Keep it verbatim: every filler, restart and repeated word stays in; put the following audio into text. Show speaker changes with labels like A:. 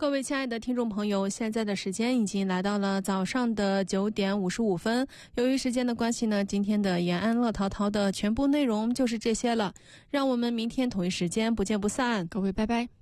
A: 各位亲爱的听众朋友，现在的时间已经来到了早上的九点五十五分。由于时间的关系呢，今天的延安乐淘淘的全部内容就是这些了。让我们明天同一时间不见不散。
B: 各位拜拜。